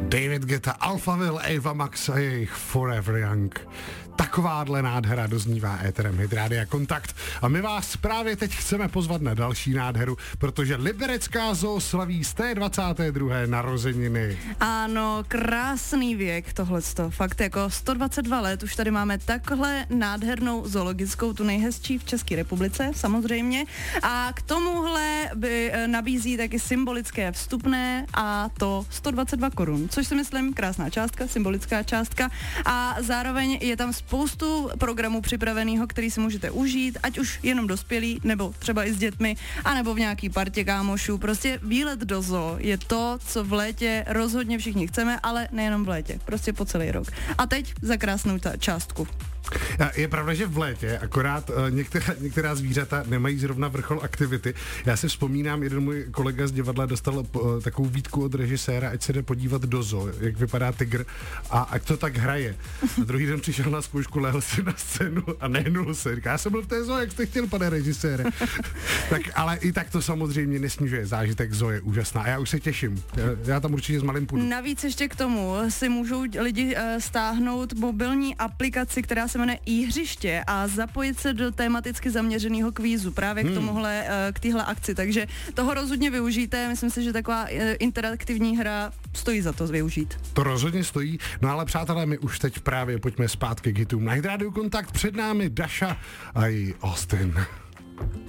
David Guetta, Alphaville, Ava Max a jejich Forever Young. Takováhle nádhera doznívá éterem Hit Rádia Kontakt. A my vás právě teď chceme pozvat na další nádheru, protože Liberecká zoo slaví z té 22. narozeniny. Ano, krásný věk tohleto. Fakt jako 122 let, už tady máme takhle nádhernou zoologickou, tu nejhezčí v České republice, samozřejmě. A k tomuhle by nabízí taky symbolické vstupné, a to 122 korun, což si myslím krásná částka, symbolická částka. A zároveň je tam spoustu programů připraveného, který si můžete užít, ať už jenom dospělí, nebo třeba i s dětmi, anebo v nějaký partě kámošů. Prostě výlet do zoo je to, co v létě rozhodně všichni chceme, ale nejenom v létě, prostě po celý rok. A teď za krásnou částku. Je pravda, že v létě akorát některá zvířata nemají zrovna vrchol aktivity. Já si vzpomínám, jeden můj kolega z divadla dostal takovou výtku od režiséra, ať se jde podívat do zoo, jak vypadá tygr a ať to tak hraje. A druhý den přišel na zkoušku, lehl si na scénu a nehnul se. Říká, já jsem byl v té zoo, jak jste chtěl, pane režisére. Tak, ale i tak to samozřejmě nesnižuje. Zážitek zoo je úžasná a já už se těším. Já tam určitě s malým půjdu. Navíc ještě k tomu si můžou lidi stáhnout mobilní aplikaci, která se jmenuje iHřiště, a zapojit se do tematicky zaměřeného kvízu právě k tomuhle, k téhle akci, takže toho rozhodně využijte, myslím si, že taková interaktivní hra stojí za to využít. To rozhodně stojí, no ale přátelé, my už teď právě pojďme zpátky k hitům. Na Hit Radio Kontakt, před námi Dasha a její Austin.